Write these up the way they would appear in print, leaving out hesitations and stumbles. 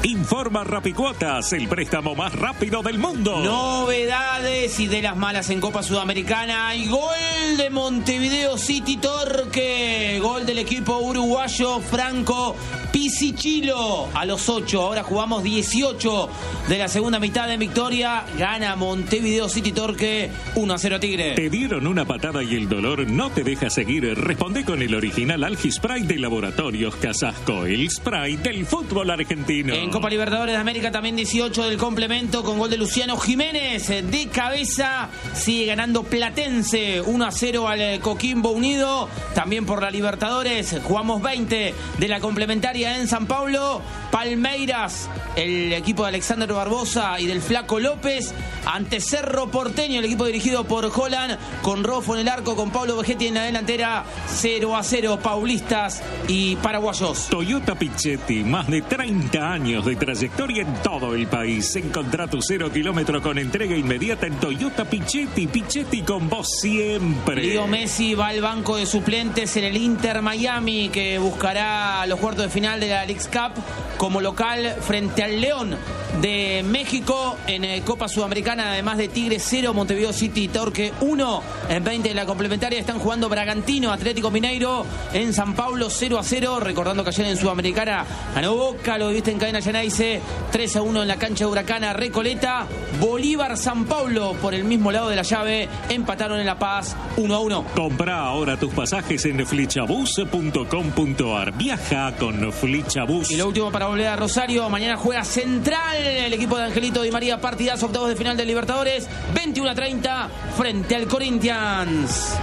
Informa Rapicuotas, el préstamo más rápido del mundo. Novedades y de las malas en Copa Sudamericana. Hay gol de Montevideo City Torque. Gol del equipo uruguayo Franco Pisicilo a los 8. Ahora jugamos 18 de la segunda mitad en victoria. Gana Montevideo City Torque 1-0 a Tigre. ¿Te dieron una patada y el dolor no te deja seguir? Responde con el original Algispray de Laboratorios Casasco, el spray del fútbol argentino. En Copa Libertadores de América también 18 del complemento con gol de Luciano Jiménez. De cabeza sigue ganando Platense 1-0 al Coquimbo Unido. También por la Libertadores jugamos 20 de la complementaria en San Pablo. Palmeiras, el equipo de Alexander Barbosa y del Flaco López, ante Cerro Porteño, el equipo dirigido por Holland, con Rofo en el arco, con Pablo Vegetti en la delantera. 0-0 paulistas y paraguayos. Toyota Pichetti, más de 30 años de trayectoria en todo el país. Encontrá tu 0 kilómetro con entrega inmediata en Toyota Pichetti. Pichetti con vos siempre. Leo Messi va al banco de suplentes en el Inter Miami, que buscará los cuartos de final de la Leagues Cup como local frente al León de México. En Copa Sudamericana, además de Tigre 0, Montevideo City Torque 1. En 20 de la complementaria están jugando Bragantino, Atlético Mineiro en San Pablo 0-0. Recordando que ayer en Sudamericana ganó Boca, lo viste en cadena Geneise 3-1 en la cancha de Huracana Recoleta. Bolívar San Pablo por el mismo lado de la llave empataron en La Paz 1-1. Comprá ahora tus pasajes en flichabus.com.ar. Viaja con Flichabus. Y lo último para volver a Rosario, mañana juega Central, el equipo de Angelito Di María, partidazo, octavos de final de Libertadores, 21-30 frente al Corinthians.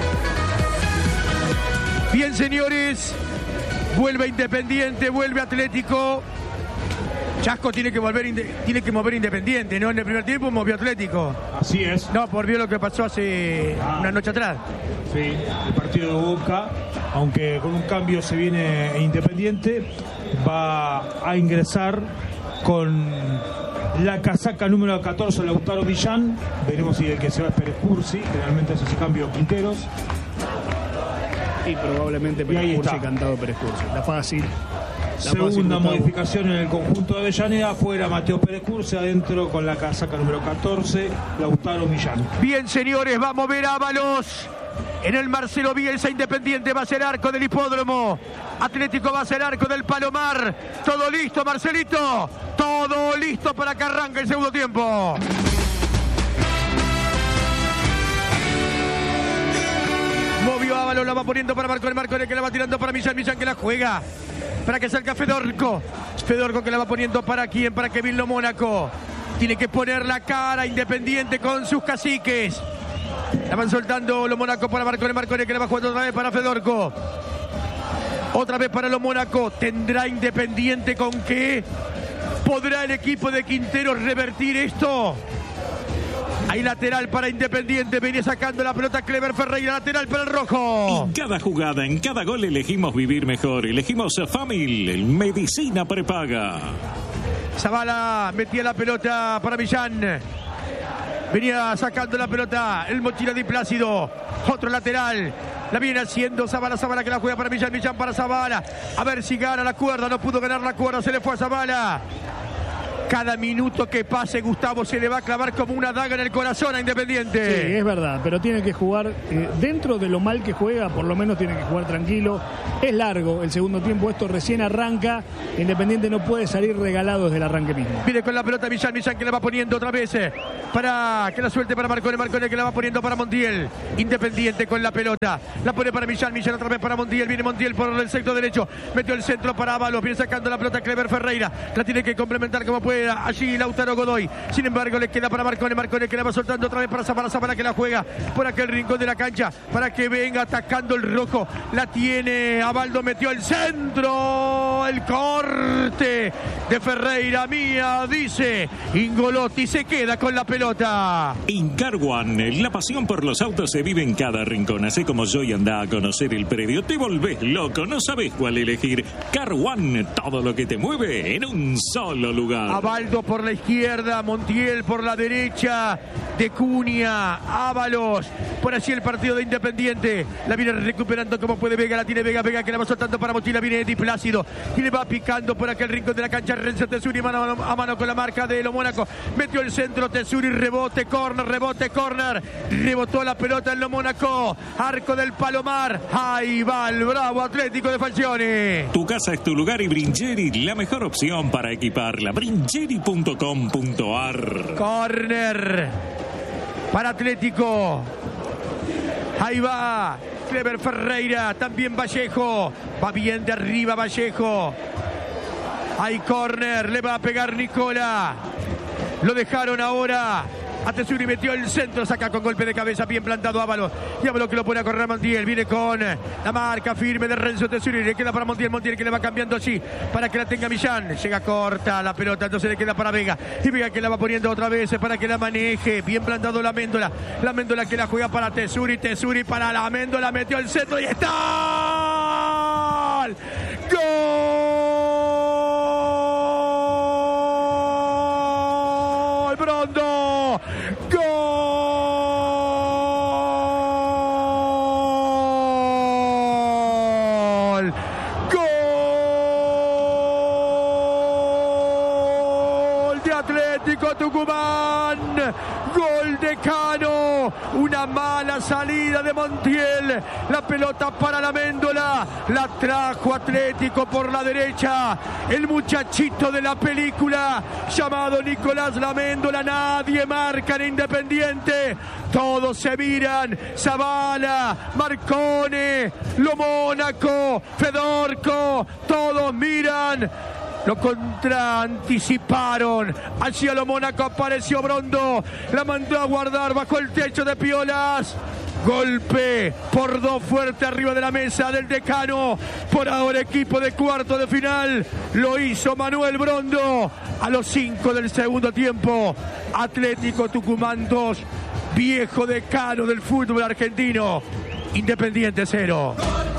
Bien, señores, vuelve Independiente, vuelve Atlético. Chasco tiene que mover Independiente, ¿no? En el primer tiempo movió Atlético. Así es. No, por ver lo que pasó hace una noche atrás. Sí, el partido de Boca, aunque con un cambio se viene Independiente, va a ingresar con la casaca número 14 Lautaro Millán. Veremos si el que se va es Pérez Cursi, generalmente hace ese cambio Quinteros. Y probablemente Pérez Cursi, cantado Pérez Cursi. La fácil. Segunda modificación en el conjunto de Avellaneda, afuera Mateo Pérez Cursi, adentro con la casaca número 14 Lautaro Millán. Bien, señores, vamos a ver Ábalos. En el Marcelo Bielsa, Independiente va a ser arco del Hipódromo. Atlético va a ser arco del Palomar. Todo listo, Marcelito. Todo listo para que arranque el segundo tiempo. Movió Ábalos, la va poniendo para Marcone, que la va tirando para Millán que la juega. Para que salga Fedorco que la va poniendo para quién, para Kevin Lo Mónaco. Tiene que poner la cara Independiente con sus caciques. La van soltando Lo Mónaco para Marcone, que la va jugando otra vez para Fedorco. Otra vez para Lo Mónaco. ¿Tendrá Independiente con qué? ¿Podrá el equipo de Quinteros revertir esto? Hay lateral para Independiente, viene sacando la pelota Clever Ferreira, lateral para el rojo. En cada jugada, en cada gol elegimos vivir mejor. Elegimos Famil, medicina prepaga. Zavala metía la pelota para Millán. Venía sacando la pelota el Mochila Di Plácido. Otro lateral. La viene haciendo Zavala que la juega para Millán para Zavala. A ver si gana la cuerda, no pudo ganar la cuerda, se le fue a Zavala. Cada minuto que pase, Gustavo, se le va a clavar como una daga en el corazón a Independiente. Sí, es verdad, pero tiene que jugar dentro de lo mal que juega, por lo menos tiene que jugar tranquilo. Es largo el segundo tiempo, esto recién arranca. Independiente no puede salir regalado desde el arranque mismo. Viene con la pelota Millán que la va poniendo otra vez para que la suelte para Marcone que la va poniendo para Montiel. Independiente con la pelota, la pone para Millán otra vez para Montiel. Viene Montiel por el sector derecho, metió el centro para Ábalos, viene sacando la pelota Clever Ferreira, la tiene que complementar como puede. Allí Lautaro Godoy, sin embargo le queda para Marcone que la va soltando otra vez para Zavala que la juega por aquel rincón de la cancha para que venga atacando el rojo. La tiene Abaldo, metió el centro, el corte de Ferreira, mía, dice Ingolotti, se queda con la pelota. Incar One, la pasión por los autos se vive en cada rincón. Así como yo y anda a conocer el predio, te volvés loco, no sabes cuál elegir. Car One, todo lo que te mueve en un solo lugar. Baldo por la izquierda, Montiel por la derecha, de Cunha, Ábalos, por allí el partido de Independiente, la viene recuperando como puede Vega, la tiene Vega que la va soltando para Montiel, la viene Di Plácido y le va picando por aquel rincón de la cancha Renzo Tesuri, mano a mano con la marca de Lo Mónaco, metió el centro Tesuri, rebote, corner, rebotó la pelota en Lo Mónaco, arco del Palomar, ahí va el bravo Atlético de Falcioni. Tu casa es tu lugar y Bringeri, la mejor opción para equiparla. Bringeri.com.ar. Corner para Atlético. Ahí va Clever Ferreira, también Vallejo. Va bien de arriba Vallejo. Hay corner, le va a pegar Nicola. Lo dejaron ahora. A Tesuri metió el centro, saca con golpe de cabeza, bien plantado Ábalos. Y Ábalos que lo pone a correr a Montiel. Viene con la marca firme de Renzo Tesuri. Le queda para Montiel que le va cambiando así para que la tenga Millán. Llega corta la pelota, entonces le queda para Vega. Y Vega que la va poniendo otra vez para que la maneje. Bien plantado la Méndola. La Méndola que la juega para Tesuri. Tesuri para la Méndola. Metió el centro y está. ¡Gol! Brondo. ¡Gol! ¡Gol de Atlético Tucumán! ¡Gol de Cano! Una mala salida de Montiel. La pelota para la Méndola. La trajo Atlético por la derecha. El muchachito de la película llamado Nicolás La Méndola. Nadie marca en Independiente. Todos se miran. Zavala, Marcone, Lo Mónaco, Fedorco. Todos miran. Lo contraanticiparon. Hacia Lo Mónaco apareció Brondo. La mandó a guardar bajo el techo de Piolas. Golpe por dos fuerte arriba de la mesa del Decano. Por ahora equipo de cuarto de final. Lo hizo Manuel Brondo. A los 5 del segundo tiempo. Atlético Tucumán 2. Viejo Decano del fútbol argentino. Independiente 0.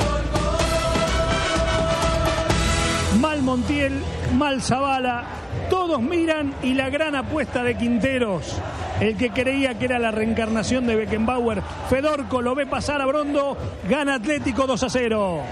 Mal Montiel, mal Zavala, todos miran y la gran apuesta de Quinteros, el que creía que era la reencarnación de Beckenbauer, Fedorco lo ve pasar a Brondo, gana Atlético 2-0.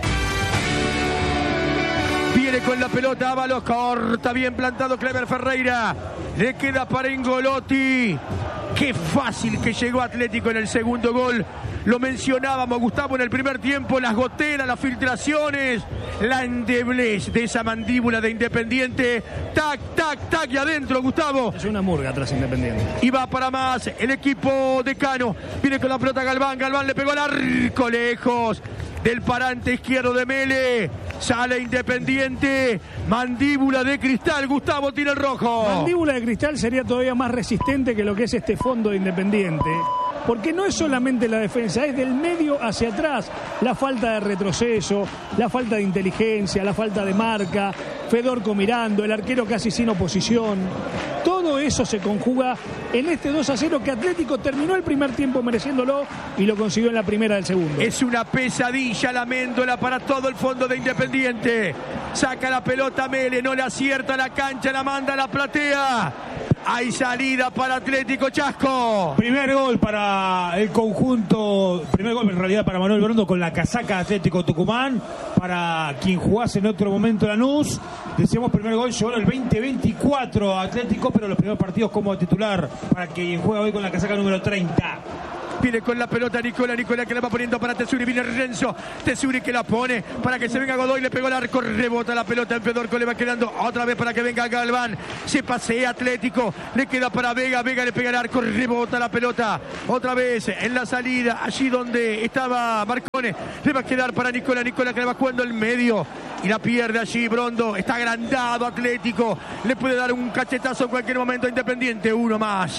Viene con la pelota Ábalos, corta, bien plantado Clever Ferreira, le queda para Ingolotti. Qué fácil que llegó Atlético en el segundo gol. Lo mencionábamos, Gustavo, en el primer tiempo, las goteras, las filtraciones, la endeblez de esa mandíbula de Independiente. Tac, tac, tac, y adentro, Gustavo. Es una murga tras Independiente. Y va para más el equipo de Cano. Viene con la pelota Galván le pegó al arco lejos del parante izquierdo de Mele. Sale Independiente. Mandíbula de cristal. Gustavo tira el rojo. Mandíbula de cristal sería todavía más resistente que lo que es este fondo de Independiente. Porque no es solamente la defensa, es del medio hacia atrás. La falta de retroceso, la falta de inteligencia, la falta de marca, Fedorco mirando, el arquero casi sin oposición. Todo eso se conjuga en este 2-0 que Atlético terminó el primer tiempo mereciéndolo y lo consiguió en la primera del segundo. Es una pesadilla la Méndola para todo el fondo de Independiente. Saca la pelota Mele, no le acierta la cancha, la manda a la platea. Hay salida para Atlético, Chasco. Primer gol para el conjunto, primer gol en realidad para Manuel Brondo con la casaca de Atlético Tucumán, para quien jugase en otro momento Lanús. Decíamos primer gol llegó en el 2024 Atlético, pero los primeros partidos como titular para quien juega hoy con la casaca número 30. Viene con la pelota Nicola que la va poniendo para Tesuri, viene Renzo, Tesuri que la pone para que se venga Godoy, le pegó el arco, rebota la pelota en Fedorco, le va quedando otra vez para que venga Galván, se pasea Atlético, le queda para Vega le pega el arco, rebota la pelota, otra vez en la salida, allí donde estaba Marcone, le va a quedar para Nicola que le va jugando el medio y la pierde allí Brondo, está agrandado Atlético, le puede dar un cachetazo en cualquier momento a Independiente, uno más.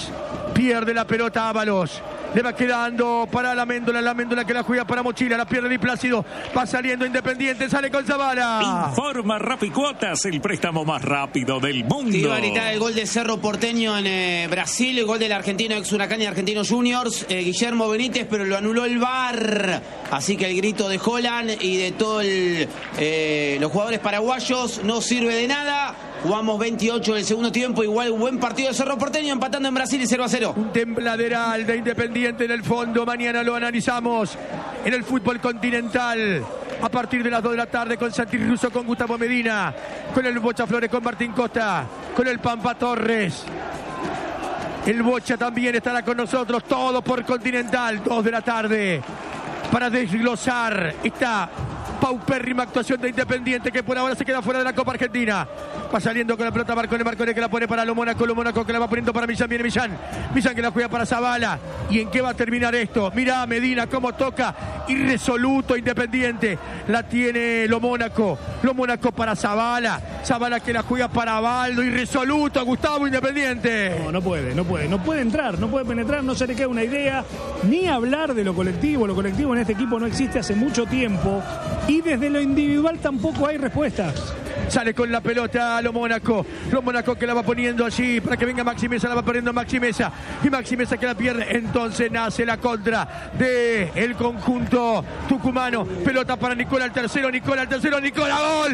Pierde la pelota Ábalos. Le va quedando para la Méndola que la juega para Mochila, la pierde Di Plácido, va saliendo Independiente, sale con Zavala. Informa Rapicuotas, el préstamo más rápido del mundo. Iba a gritar el gol de Cerro Porteño en Brasil, el gol del argentino ex Huracán y Argentinos Juniors, Guillermo Benítez, pero lo anuló el VAR. Así que el grito de Holland y de todos los jugadores paraguayos no sirve de nada. Jugamos 28 del segundo tiempo, igual buen partido de Cerro Porteño, empatando en Brasil y 0-0. Un tembladeral de Independiente en el fondo, mañana lo analizamos en el fútbol continental. A partir de las 2 de la tarde con Santi Russo, con Gustavo Medina, con el Bocha Flores, con Martín Costa, con el Pampa Torres. El Bocha también estará con nosotros, todo por Continental, 2 de la tarde, para desglosar esta paupérrima actuación de Independiente, que por ahora se queda fuera de la Copa Argentina. Va saliendo con la pelota Marcone que la pone para lo Mónaco que la va poniendo para Millán, viene Millán que la juega para Zavala. ¿Y en qué va a terminar esto? Mirá Medina cómo toca, irresoluto Independiente, la tiene lo Mónaco para Zavala que la juega para Baldo, irresoluto Gustavo Independiente. No puede entrar, no puede penetrar, no se le queda una idea, ni hablar de lo colectivo en este equipo no existe hace mucho tiempo, y desde lo individual tampoco hay respuestas. Sale con la pelota lo Mónaco que la va poniendo allí para que venga Maxi Mesa, la va perdiendo Maxi Mesa, y Maxi Mesa que la pierde, entonces nace la contra de el conjunto tucumano. Pelota para Nicola al tercero, Nicola, gol.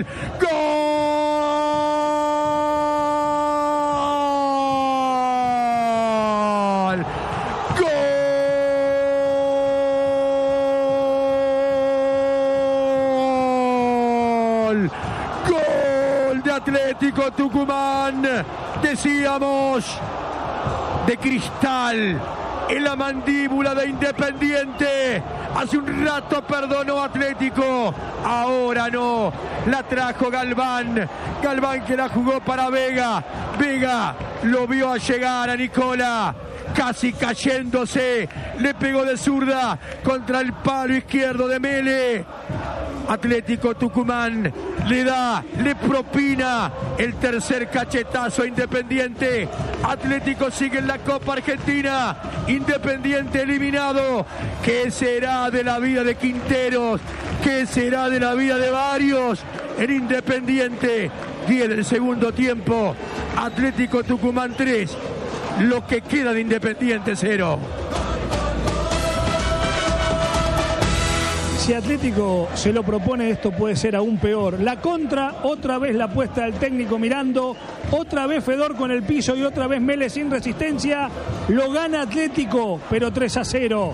Atlético Tucumán, decíamos, de cristal en la mandíbula de Independiente. Hace un rato perdonó Atlético, ahora no, la trajo Galván que la jugó para Vega lo vio a llegar a Nicola, casi cayéndose, le pegó de zurda contra el palo izquierdo de Mele. Atlético Tucumán le propina el tercer cachetazo a Independiente. Atlético sigue en la Copa Argentina, Independiente eliminado. ¿Qué será de la vida de Quinteros? ¿Qué será de la vida de varios en Independiente? 10 del segundo tiempo, Atlético Tucumán 3, lo que queda de Independiente 0. Si Atlético se lo propone, esto puede ser aún peor. La contra, otra vez la apuesta del técnico Mirando, otra vez Fedor con el piso y otra vez Mele sin resistencia. Lo gana Atlético, pero 3-0.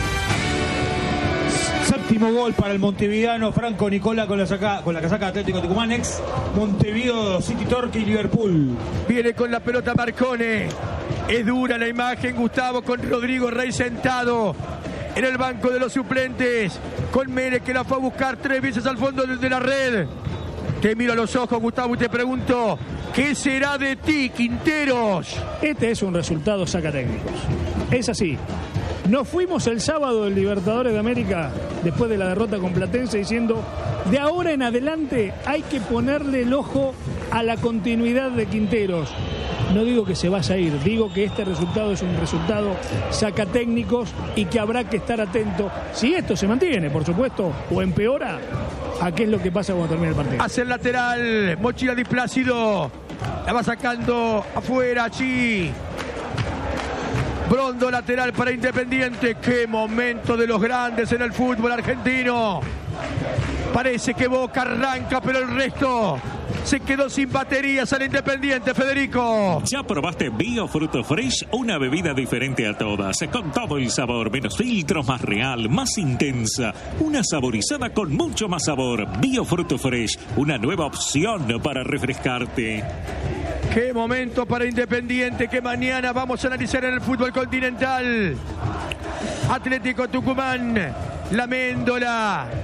Séptimo gol para el montevideano Franco Nicola con la casaca de Atlético Tucumán, ex Montevideo City Torque y Liverpool. Viene con la pelota Marcone. Es dura la imagen, Gustavo, con Rodrigo Rey sentado en el banco de los suplentes, con Mele que la fue a buscar 3 veces al fondo de la red. Te miro a los ojos, Gustavo, y te pregunto, ¿qué será de ti, Quinteros? Este es un resultado sacatécnicos. Es así. Nos fuimos el sábado del Libertadores de América, después de la derrota con Platense, diciendo, de ahora en adelante hay que ponerle el ojo a la continuidad de Quinteros. No digo que se vaya a ir, digo que este resultado es un resultado sacatécnicos y que habrá que estar atento, si esto se mantiene, por supuesto, o empeora, a qué es lo que pasa cuando termine el partido. Hace el lateral, Mochila Di Plácido, la va sacando afuera allí. Brondo lateral para Independiente. Qué momento de los grandes en el fútbol argentino. Parece que Boca arranca, pero el resto se quedó sin baterías al Independiente, Federico. ¿Ya probaste Bio Fruto Fresh? Una bebida diferente a todas, con todo el sabor, menos filtros, más real, más intensa. Una saborizada con mucho más sabor. Bio Fruto Fresh, una nueva opción para refrescarte. Qué momento para Independiente que mañana vamos a analizar en el fútbol continental. Atlético Tucumán, la Méndola,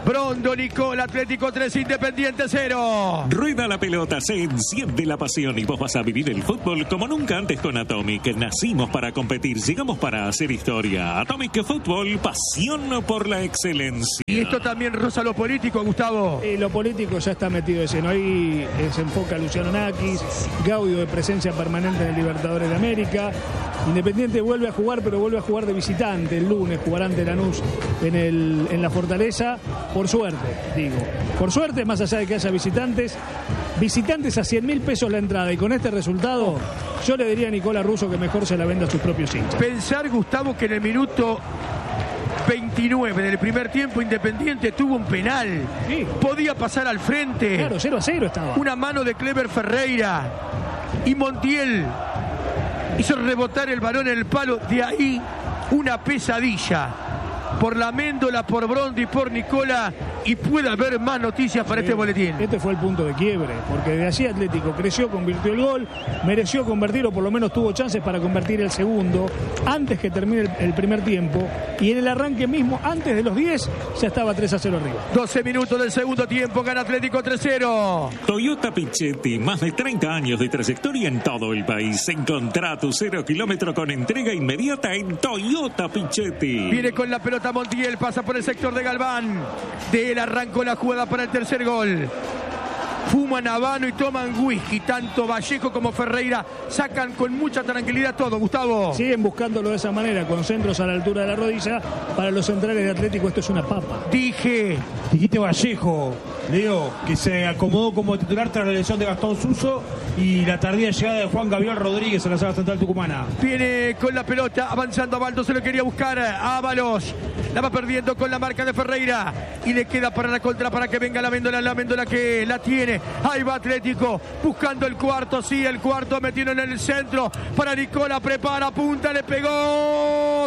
Brondo, Nicola, Atlético 3, Independiente 0. Rueda la pelota, se enciende la pasión y vos vas a vivir el fútbol como nunca antes con Atomic. Nacimos para competir, llegamos para hacer historia. Atomic Fútbol, pasión por la excelencia. Y esto también roza lo político, Gustavo. Lo político ya está metido de lleno. Ahí se enfoca Luciano Nakis, Gaudio de presencia permanente en el Libertadores de América. Independiente vuelve a jugar, pero vuelve a jugar de visitante. El lunes jugará ante Lanús en la Fortaleza. Por suerte, digo. Por suerte, más allá de que haya visitantes a 100.000 pesos la entrada. Y con este resultado, yo le diría a Nicolás Russo que mejor se la venda a sus propios hinchas. Pensar, Gustavo, que en el minuto 29 del primer tiempo Independiente tuvo un penal. Sí. Podía pasar al frente. Claro, 0-0 estaba. Una mano de Clever Ferreira. Y Montiel hizo rebotar el balón en el palo. De ahí una pesadilla. Por la Méndola, por Brondo y por Nicola. Y puede haber más noticias para este boletín. Este fue el punto de quiebre, porque de allí Atlético creció, convirtió el gol, mereció convertir, o por lo menos tuvo chances para convertir el segundo, antes que termine el primer tiempo, y en el arranque mismo, antes de los 10, ya estaba 3-0 arriba. 12 minutos del segundo tiempo, gana Atlético 3-0. Toyota Pichetti, más de 30 años de trayectoria en todo el país. Encontrá tu 0 kilómetro con entrega inmediata en Toyota Pichetti. Viene con la pelota Montiel, pasa por el sector de Galván. De él arrancó la jugada para el tercer gol. Fuman habano y toman whisky. Tanto Vallejo como Ferreira sacan con mucha tranquilidad todo, Gustavo. Siguen buscándolo de esa manera, con centros a la altura de la rodilla. Para los centrales de Atlético esto es una papa. Dijiste Vallejo, Leo, que se acomodó como titular tras la lesión de Gastón Suso y la tardía llegada de Juan Gabriel Rodríguez a la saga central tucumana. Viene con la pelota, avanzando Abaldo, se lo quería buscar a Ábalos. La va perdiendo con la marca de Ferreira. Y le queda para la contra para que venga la Méndola que la tiene. Ahí va Atlético, buscando el cuarto, sí, el cuarto metido en el centro. Para Nicola, prepara, punta, le pegó.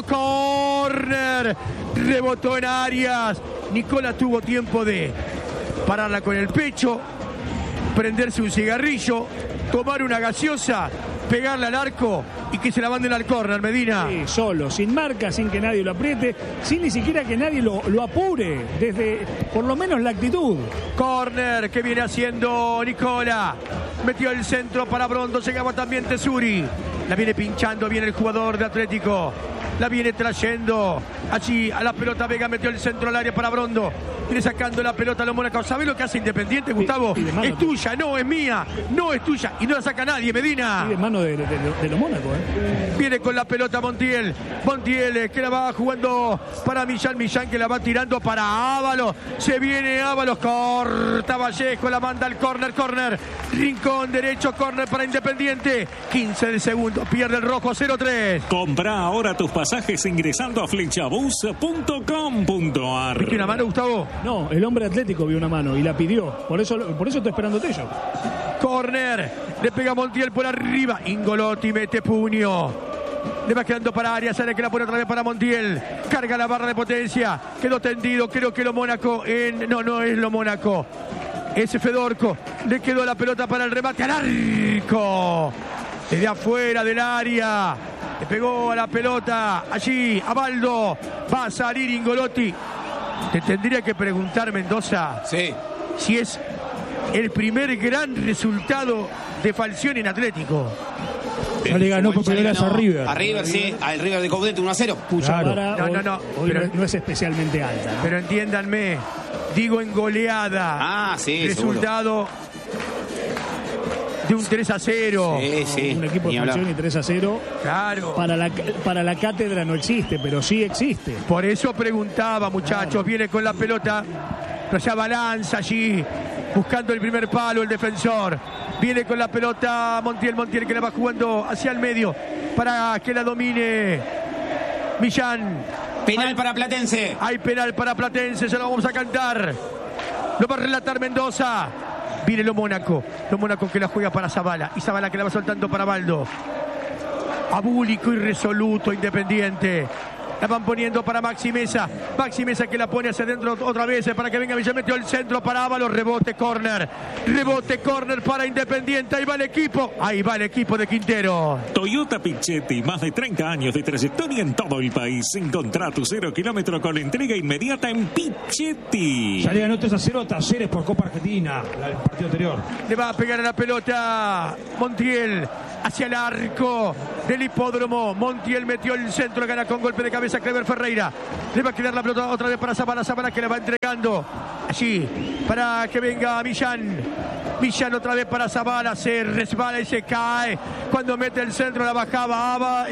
Córner. Rebotó en Arias. Nicola tuvo tiempo de pararla con el pecho, prenderse un cigarrillo, tomar una gaseosa, pegarle al arco y que se la manden al córner, Medina. Sí, solo, sin marca, sin que nadie lo apriete, sin ni siquiera que nadie lo apure, desde por lo menos la actitud. Córner que viene haciendo Nicola. Metió el centro para Brondo, llegaba también Tesuri. La viene pinchando bien el jugador de Atlético. La viene trayendo allí a la pelota. Vega metió el centro al área para Brondo. Viene sacando la pelota a los Mónaco. ¿Sabés lo que hace Independiente, Gustavo? Es tuya, no es mía, no es tuya. Y no la saca nadie, Medina. Y de mano de los Mónaco, Viene con la pelota Montiel. Montiel que la va jugando para Millán. Millán que la va tirando para Ábalos. Se viene Ábalos. Corta Vallejo. La manda al córner. Córner. Rincón derecho. Córner para Independiente. 15 de segundo. Pierde el rojo. 0-3. Compra ahora tus pasajes ingresando a flechabus.com.ar. ¿Viste una mano, Gustavo? No, el hombre Atlético vio una mano y la pidió. Por eso estoy esperando Tello. Córner. Le pega Montiel por arriba. Ingolotti mete puño. Le va quedando para Arias. Sale que la pone otra vez para Montiel. Carga la barra de potencia. Quedó tendido. Creo que lo Mónaco. No es lo Mónaco. Es Fedorco. Le quedó la pelota para el remate al arco. Desde afuera del área. Le pegó a la pelota. Allí Abaldo. Va a salir Ingolotti. Te tendría que preguntar, Mendoza. Sí. Si es el primer gran resultado de Falcioni en Atlético. Ya le ganó por primera vez a River. A River, sí. Al River de Coudet 1-0. Claro. Hoy pero, no es especialmente alta, ¿no? Pero entiéndanme. Digo en goleada. Ah, sí, resultado de un 3-0. Sí, sí. Un equipo de Falcioni 3-0. Claro. Para la cátedra no existe, pero sí existe. Por eso preguntaba, muchachos. Claro. Viene con la pelota. Pero ya balanza allí. Buscando el primer palo el defensor. Viene con la pelota Montiel que la va jugando hacia el medio. Para que la domine Millán. Penal para Platense. Hay penal para Platense. Ya lo vamos a cantar. Lo va a relatar Mendoza. Viene lo Mónaco que la juega para Zavala. Y Zavala que la va soltando para Baldo. Abúlico y resoluto Independiente. La van poniendo para Maxi Mesa. Maxi Mesa que la pone hacia adentro otra vez para que venga Villar. Metió el centro para Ábalos. Rebote córner. Rebote córner para Independiente. Ahí va el equipo. Ahí va el equipo de Quintero. Toyota Pichetti, más de 30 años de trayectoria en todo el país. Encontrá tu 0 kilómetro con entrega inmediata en Pichetti. Ya le ganó 3-0 a Talleres por Copa Argentina, el partido anterior. Le va a pegar a la pelota Montiel hacia el arco del hipódromo. Montiel metió el centro, gana con golpe de cabeza Clever Ferreira. Le va a quedar la pelota otra vez para Zabala. Zabala que la va entregando allí para que venga Millán. Millán otra vez para Zabala. Se resbala y se cae. Cuando mete el centro la bajaba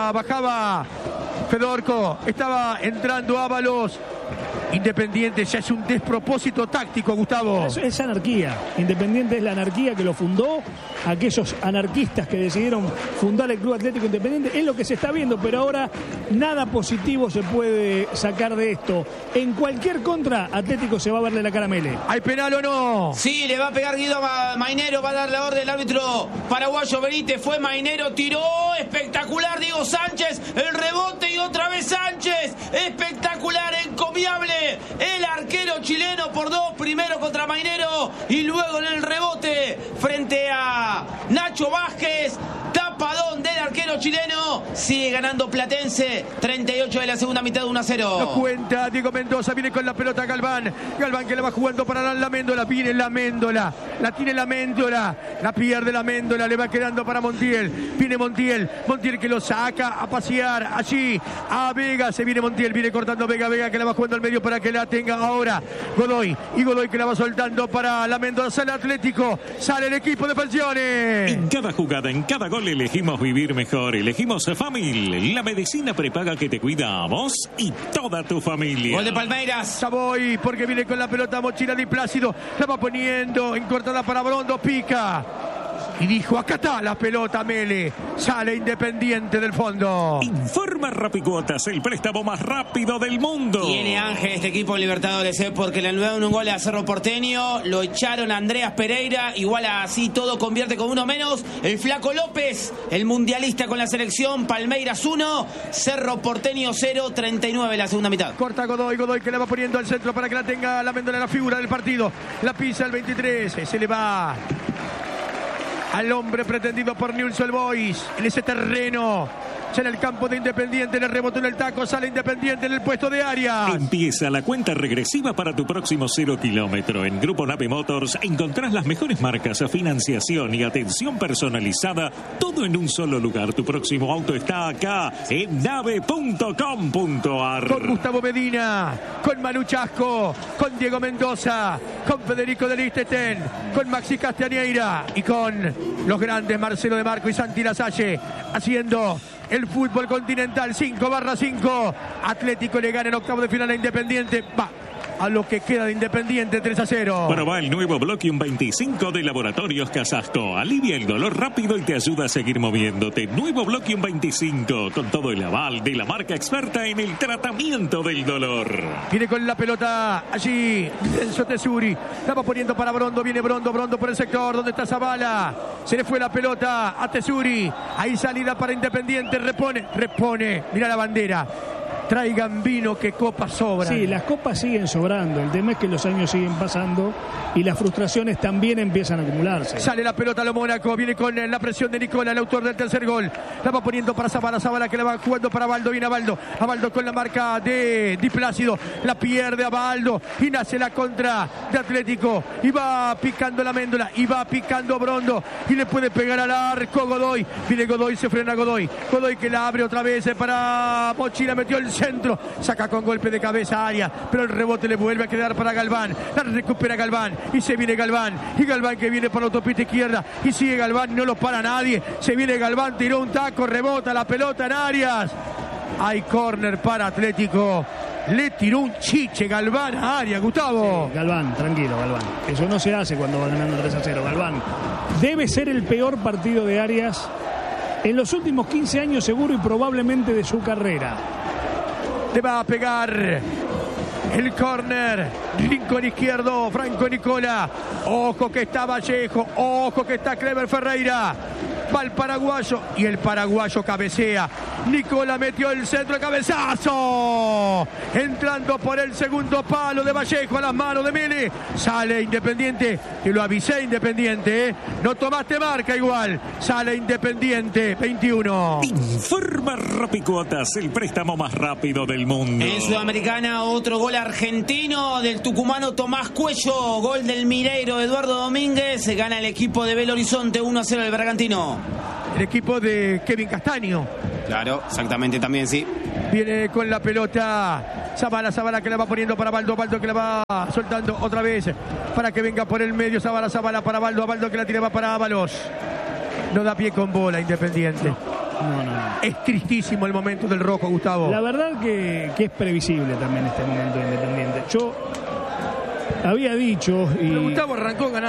bajaba Fedorco. Estaba entrando Ábalos. Independiente ya es un despropósito táctico, Gustavo. Es anarquía. Independiente es la anarquía que lo fundó. Aquellos anarquistas que decidieron fundar el Club Atlético Independiente. Es lo que se está viendo, pero ahora nada positivo se puede sacar de esto. En cualquier contra, Atlético se va a verle la cara a Mele. ¿Hay penal o no? Sí, le va a pegar Guido Mainero, va a dar la orden el árbitro paraguayo Benítez. Fue Mainero, tiró, espectacular Diego Sánchez, el rebote y otra vez Sánchez, espectacular, encomiable. El arquero chileno por 2, primero contra Mainero y luego en el rebote frente a Nacho Vázquez. Tapadón del arquero chileno. Sigue ganando Platense. 38 de la segunda mitad, 1-0. Lo cuenta Diego Mendoza. Viene con la pelota Galván. Galván que la va jugando para la Méndola. Viene la Méndola. La tiene la Méndola. La pierde la Méndola. Le va quedando para Montiel. Viene Montiel. Montiel que lo saca a pasear allí a Vega. Se viene Montiel. Viene cortando Vega. Vega que la va jugando al medio para que la tenga ahora Godoy. Y Godoy que la va soltando para la Méndola. Sale Atlético. Sale el equipo de Falcione. En cada jugada, en cada gol elegimos vivir mejor. Elegimos Famil, la medicina prepaga que te cuida a vos y toda tu familia. Gol de Palmeiras. Ya voy porque viene con la pelota Mochila Di Plácido. La va poniendo encortada para Brondo. Pica. Y dijo, acá está la pelota Mele. Sale Independiente del fondo. Informa Rapicuotas, el préstamo más rápido del mundo. Tiene Ángel este equipo Libertadores, porque le anularon un gol a Cerro Porteño. Lo echaron a Andreas Pereira. Igual así todo convierte con uno menos. El Flaco López, el mundialista con la selección. Palmeiras 1, Cerro Porteño 0, 39 la segunda mitad. Corta Godoy, Godoy que la va poniendo al centro para que la tenga la Méndola, la figura del partido. La pisa el 23, se le va al hombre pretendido por Newell's Old Boys en ese terreno. Ya en el campo de Independiente, le rebotó en el taco, sale Independiente en el puesto de Arias. Empieza la cuenta regresiva para tu próximo 0 kilómetro. En Grupo Nave Motors encontrás las mejores marcas, financiación y atención personalizada, todo en un solo lugar. Tu próximo auto está acá en nave.com.ar. Con Gustavo Medina, con Manu Chasco, con Diego Mendoza, con Federico de Lichtenstein, con Maxi Castañeira y con los grandes Marcelo de Marco y Santi Lasalle haciendo el fútbol continental. 5/5. Atlético le gana en octavo de final a Independiente. Va a lo que queda de Independiente, 3-0. Probá el nuevo Bloquium 25 de Laboratorios Casasco. Alivia el dolor rápido y te ayuda a seguir moviéndote. Nuevo Bloquium 25 con todo el aval de la marca experta en el tratamiento del dolor. Viene con la pelota allí Enzo Tesuri. La va poniendo para Brondo. Viene Brondo por el sector donde está Zabala. Se le fue la pelota a Tesuri. Ahí salida para Independiente. Repone. Mira la bandera. Traigan vino que copas sobran. Sí, las copas siguen sobrando. El tema es que los años siguen pasando y las frustraciones también empiezan a acumularse. Sale la pelota a lo Mónaco. Viene con la presión de Nicola, el autor del tercer gol. La va poniendo para Zabala. Zabala que la va jugando para Baldo. Viene Baldo. A Baldo con la marca de Di Plácido. La pierde a Baldo. Y nace la contra de Atlético. Y va picando la Méndola. Y va picando Brondo. Y le puede pegar al arco Godoy. Viene Godoy. Se frena Godoy. Godoy que la abre otra vez para Mochila. Metió el centro, saca con golpe de cabeza a Arias, pero el rebote le vuelve a quedar para Galván, la recupera Galván y se viene Galván, y Galván que viene por la autopista izquierda y sigue Galván, no lo para nadie, se viene Galván, tiró un taco, rebota la pelota en Arias, hay córner para Atlético. Le tiró un chiche Galván a Arias, Gustavo. Sí, Galván, tranquilo, Galván. Eso no se hace cuando va ganando 3-0. Galván debe ser el peor partido de Arias en los últimos 15 años seguro y probablemente de su carrera. Le va a pegar el córner, rincón izquierdo, Franco Nicola. Ojo que está Vallejo, ojo que está Clever Ferreira. Va el paraguayo y el paraguayo cabecea. Nicola metió el centro, cabezazo. Entrando por el segundo palo de Vallejo a las manos de Mili. Sale Independiente, que lo avisé Independiente, ¿eh? No tomaste marca igual. Sale Independiente, 21. Informa Rapicuotas, el préstamo más rápido del mundo. En Sudamericana, otro gol argentino del tucumano Tomás Cuello. Gol del Mineiro Eduardo Domínguez. Se gana el equipo de Belo Horizonte 1-0 el Bragantino. El equipo de Kevin Castaño. Claro, exactamente, también sí. Viene con la pelota Zabala que la va poniendo para Baldo que la va soltando otra vez para que venga por el medio. Zabala para Baldo que la tiraba para Ábalos. No da pie con bola Independiente. No. Es tristísimo el momento del rojo, Gustavo. La verdad que es previsible también este momento de Independiente. Yo había dicho y Pero Gustavo arrancó ganando.